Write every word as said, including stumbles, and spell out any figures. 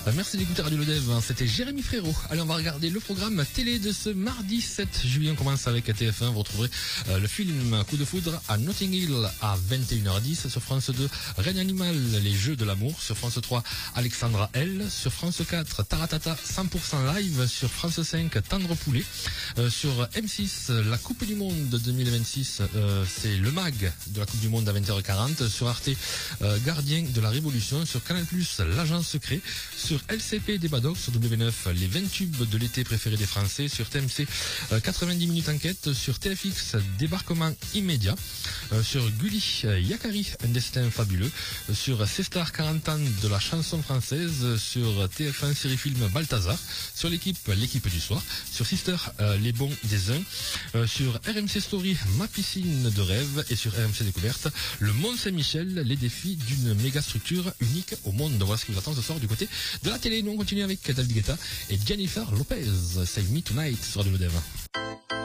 Euh, Merci d'écouter Radio Le Dev, hein. C'était Jérémy Frérot. Allez, on va regarder le programme télé de ce mardi sept juillet. On commence avec T F un. Vous retrouverez euh, le film Coup de foudre à Notting Hill à vingt et une heures dix. Sur France deux, Règne animal, les jeux de l'amour. Sur France trois, Alexandra L. Sur France quatre, Taratata cent pour cent live. Sur France cinq, Tendre poulet. Euh, sur M six, la Coupe du Monde deux mille vingt-six, euh, c'est le mag de la Coupe du Monde à vingt heures quarante. Sur Arte, euh, Gardien de la Révolution. Sur Canal plus, L'Agent secret. Sur L C P des Badocs, sur W neuf, les vingt tubes de l'été préférés des Français. Sur T M C, euh, quatre-vingt-dix minutes enquête. Sur T F X, débarquement immédiat. Euh, sur Gulli, euh, Yakari, un destin fabuleux. Euh, sur C-Star, quarante ans de la chanson française. Sur T F un, série film Balthazar. Sur l'équipe, l'équipe du soir. Sur Sister, euh, les bons des uns. Euh, sur R M C Story, ma piscine de rêve. Et sur R M C Découverte, le Mont Saint-Michel, les défis d'une méga structure unique au monde. Voilà ce qui vous attend ce soir du côté de la télé. Nous on continue avec David Guetta et Jennifer Lopez. Save Me Tonight sur Radio Le Dev.